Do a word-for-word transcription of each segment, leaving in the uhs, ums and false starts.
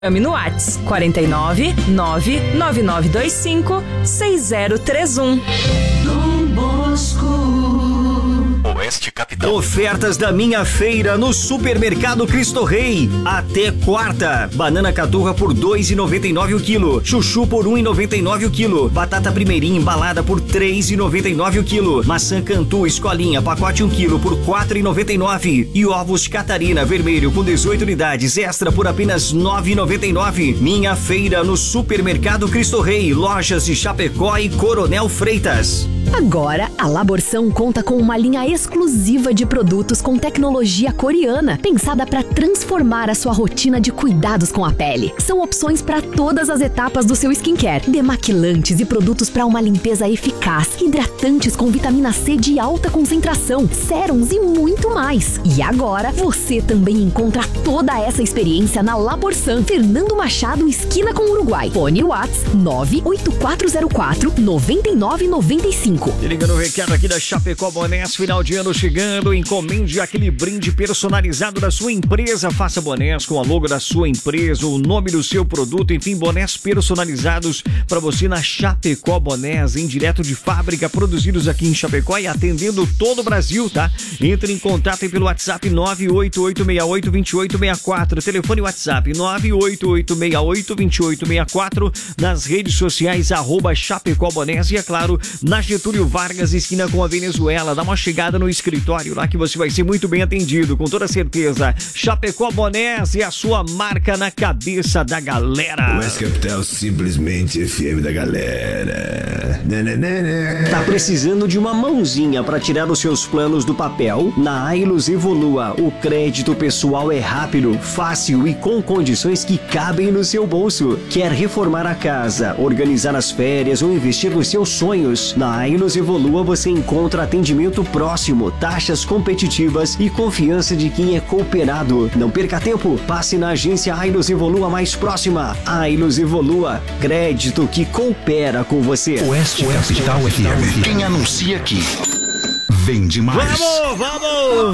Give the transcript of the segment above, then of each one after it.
Chame no WhatsApp quatro nove nove nove nove dois cinco seis zero três um. Dom Bosco. Oeste Capital. Ofertas da minha feira no Supermercado Cristo Rei. Até quarta. Banana caturra por dois reais e noventa e nove o quilo. Chuchu por um real e noventa e nove o quilo. Batata primeirinha embalada por três reais e noventa e nove o quilo. Maçã Cantu escolinha pacote um quilo por quatro reais e noventa e nove. E ovos Catarina vermelho com dezoito unidades extra por apenas nove reais e noventa e nove. Minha feira no Supermercado Cristo Rei. Lojas de Chapecó e Coronel Freitas. Agora, a Laborção conta com uma linha exclusiva de produtos com tecnologia coreana, pensada para transformar a sua rotina de cuidados com a pele. São opções para todas as etapas do seu skincare, demaquilantes e produtos para uma limpeza eficaz, hidratantes com vitamina C de alta concentração, sérums e muito mais. E agora, você também encontra toda essa experiência na Laborção, Fernando Machado, esquina com Uruguai. Fone WhatsApp nove oito quatro zero quatro nove nove nove cinco. E ligando o recado aqui da Chapecó Bonés, final de ano chegando, encomende aquele brinde personalizado da sua empresa, faça bonés com a logo da sua empresa, o nome do seu produto, enfim, bonés personalizados para você na Chapecó Bonés, em direto de fábrica, produzidos aqui em Chapecó e atendendo todo o Brasil, tá? Entre em contato aí pelo WhatsApp nove oito oito seis oito dois oito seis quatro, telefone WhatsApp nove oito oito seis oito dois oito seis quatro, nas redes sociais arroba Chapecó Bonés e é claro, na Getúlio Vargas, esquina com a Venezuela. Dá uma chegada no escritório lá que você vai ser muito bem atendido, com toda certeza. Chapecó Bonés é a sua marca na cabeça da galera. Oeste Capital, simplesmente F M da galera. Nananana. Tá precisando de uma mãozinha para tirar os seus planos do papel? Na Ailos Evolua, o crédito pessoal é rápido, fácil e com condições que cabem no seu bolso. Quer reformar a casa, organizar as férias ou investir nos seus sonhos? Na Ailos Evolua você encontra atendimento próximo, taxas competitivas e confiança de quem é cooperado. Não perca tempo, passe na agência Ailos Evolua mais próxima. Ailos Evolua, crédito que coopera com você. Oeste Capital F M. Quem anuncia aqui vende mais. Vamos, vamos!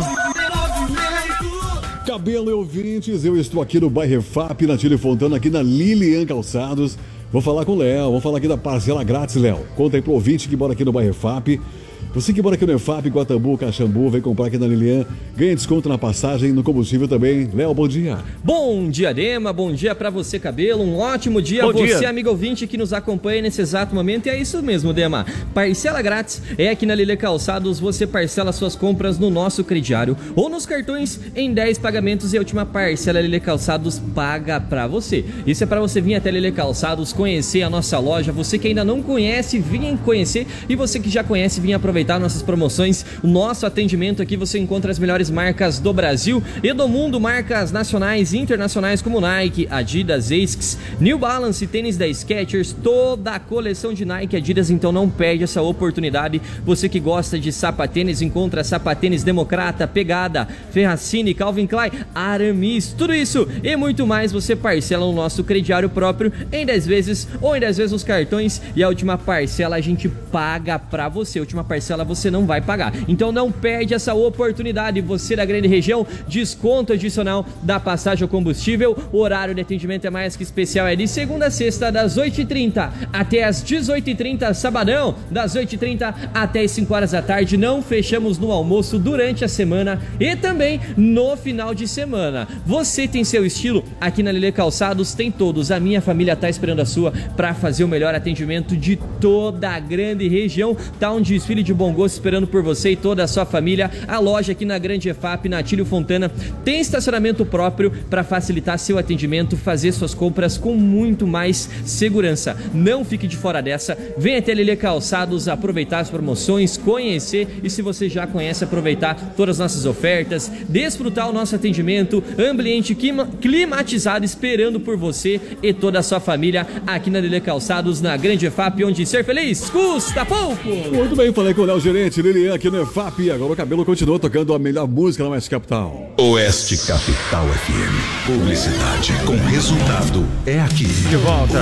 Cabelo e ouvintes, eu estou aqui no bairro F A P, na Tílio Fontana, aqui na Lilian Calçados. Vou falar com o Léo, vamos falar aqui da parcela grátis, Léo. Conta aí pro ouvinte que mora aqui no bairro F A P. Você que mora aqui no F A P, Guatambu, Caxambu, vem comprar aqui na Lilian, ganha desconto na passagem, no combustível também. Léo, bom dia. Bom dia, Dema, bom dia pra você, Cabelo, um ótimo dia a você, dia. Amigo ouvinte que nos acompanha nesse exato momento. E é isso mesmo, Dema, parcela grátis é aqui na Lilian Calçados, você parcela suas compras no nosso crediário ou nos cartões em dez pagamentos e a última parcela Lilian Calçados paga pra você. Isso é pra você vir até Lilian Calçados, conhecer a nossa loja, você que ainda não conhece, vinha conhecer, e você que já conhece, vinha aproveitar nossas promoções, o nosso atendimento aqui. Você encontra as melhores marcas do Brasil e do mundo, marcas nacionais e internacionais como Nike, Adidas, Asics, New Balance, tênis da Skechers, toda a coleção de Nike e Adidas, então não perde essa oportunidade. Você que gosta de sapatênis, encontra sapatênis Democrata, Pegada, Ferracini, Calvin Klein, Aramis, tudo isso e muito mais você parcela no nosso crediário próprio em dez vezes ou em dez vezes nos cartões, e a última parcela a gente paga pra você. A última parcela você não vai pagar, então não perde essa oportunidade. Você da grande região, desconto adicional da passagem ao combustível. O horário de atendimento é mais que especial, é de segunda a sexta, das oito e trinta até as dezoito e trinta, sabadão das oito e trinta até as cinco horas da tarde. Não fechamos no almoço durante a semana e também no final de semana. Você tem seu estilo, aqui na Lilian Calçados tem todos. A minha família tá esperando a sua para fazer o melhor atendimento de toda a grande região. Tá um desfile de bom gosto esperando por você e toda a sua família. A loja aqui na Grande F A P, na Tílio Fontana, tem estacionamento próprio para facilitar seu atendimento, fazer suas compras com muito mais segurança. Não fique de fora dessa. Venha até Lilian Calçados aproveitar as promoções, conhecer, e se você já conhece, aproveitar todas as nossas ofertas, desfrutar o nosso atendimento, ambiente clima, climatizado esperando por você e toda a sua família aqui na Lilian Calçados, na Grande F A P, onde ser feliz custa pouco. Muito bem, falei com o Léo Gerente, Lilian aqui no F A P. Agora o Cabelo continua tocando a melhor música na Oeste Capital. Oeste Capital F M. Publicidade com resultado é aqui. De volta.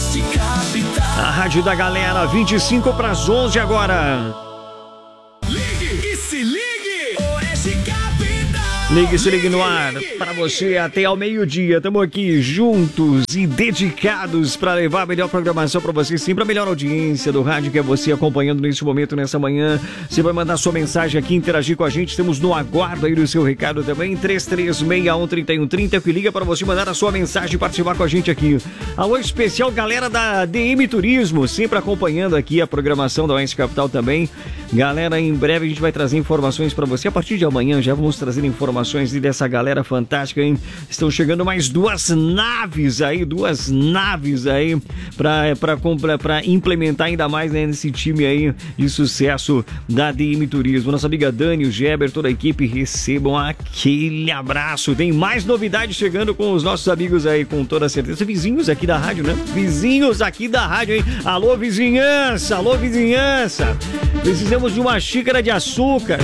A Rádio da Galera, vinte e cinco para as onze agora. Ligue e se ligue. Oeste Capital. Ligue, se ligue no ar para você até ao meio-dia. Estamos aqui juntos e dedicados para levar a melhor programação para você, sempre a melhor audiência do rádio que é você acompanhando nesse momento, nessa manhã. Você vai mandar sua mensagem aqui, interagir com a gente. Estamos no aguardo aí do seu recado também. três três seis um, três um três zero que liga para você mandar a sua mensagem e participar com a gente aqui. Alô especial, galera da D M Turismo, sempre acompanhando aqui a programação da Oeste Capital também. Galera, em breve a gente vai trazer informações para você. A partir de amanhã já vamos trazer informações dessa galera fantástica, hein? Estão chegando mais duas naves aí, duas naves aí para implementar ainda mais, né, nesse time aí de sucesso da D M Turismo. Nossa amiga Dani, o Geber, toda a equipe, recebam aquele abraço. Tem mais novidades chegando com os nossos amigos aí, com toda certeza. Vizinhos aqui da rádio, né? Vizinhos aqui da rádio, hein? Alô, vizinhança! Alô, vizinhança! Precisamos de uma xícara de açúcar.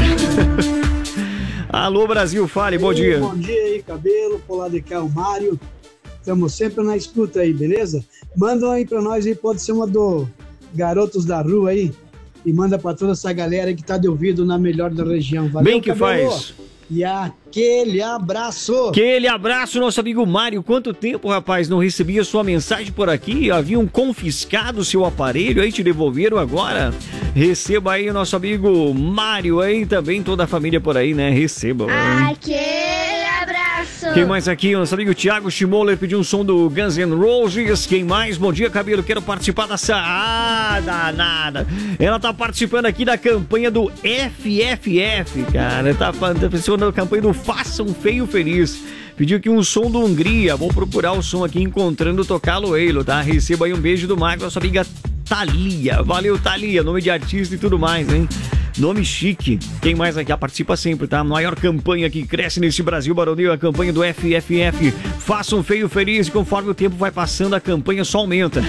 Alô, Brasil, fale, bom dia. Bom dia aí, Cabelo, por lá de cá, o Mário. Estamos sempre na escuta aí, beleza? Manda aí pra nós aí, pode ser uma do Garotos da Rua aí. E manda pra toda essa galera que tá de ouvido na melhor da região. Valeu, bem que Cabelo. Faz. E aquele abraço. Aquele abraço, nosso amigo Mário. Quanto tempo, rapaz, não recebia sua mensagem por aqui? Haviam confiscado seu aparelho, aí te devolveram agora? Receba aí o nosso amigo Mário aí, também toda a família por aí, né? Receba. Aquele abraço. Quem mais aqui? Nosso amigo Thiago Schmoller pediu um som do Guns N' Roses. Quem mais? Bom dia, Cabelo. Quero participar dessa... Ah, danada. Ela tá participando aqui da campanha do F F F, cara. Tá participando da campanha do Faça um Feio Feliz. Pediu aqui um som do Hungria. Vou procurar o som aqui, encontrando Tocá-lo Eilo, tá? Receba aí um beijo do Marco, nossa amiga Thalia. Valeu, Thalia. Nome de artista e tudo mais, hein? Nome chique. Quem mais aqui? Ah, participa sempre, tá? A maior campanha que cresce nesse Brasil Baronil, a campanha do F F F. Faça um feio feliz, e conforme o tempo vai passando, a campanha só aumenta.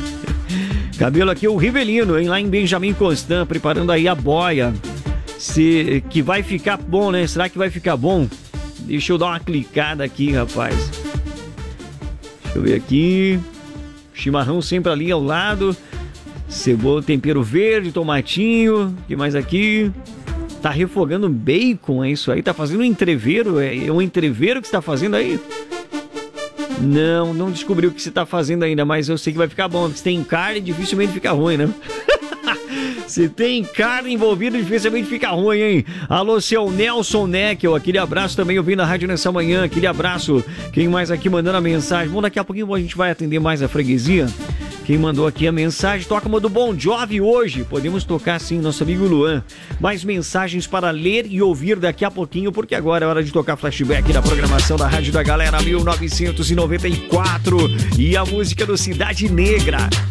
Cabelo aqui, o Rivelino, hein? Lá em Benjamin Constant, preparando aí a boia. Se, que vai ficar bom, né? Será que vai ficar bom? Deixa eu dar uma clicada aqui, rapaz. Deixa eu ver aqui. Chimarrão sempre ali ao lado. Cebola, tempero verde, tomatinho. O que mais aqui? Tá refogando bacon, é isso aí? Tá fazendo um entreveiro? É um entreveiro que você tá fazendo aí? Não, não descobri o que você tá fazendo ainda, mas eu sei que vai ficar bom. Se tem carne, dificilmente fica ruim, né? Se tem carne envolvida, dificilmente fica ruim, hein? Alô, seu Nelson Neckel, aquele abraço também, ouvindo a rádio nessa manhã, aquele abraço. Quem mais aqui mandando a mensagem? Bom, daqui a pouquinho a gente vai atender mais a freguesia. Quem mandou aqui a mensagem, toca uma do Bon Jovi hoje. Podemos tocar sim, nosso amigo Luan. Mais mensagens para ler e ouvir daqui a pouquinho, porque agora é hora de tocar flashback da programação da Rádio da Galera mil novecentos e noventa e quatro e a música do Cidade Negra.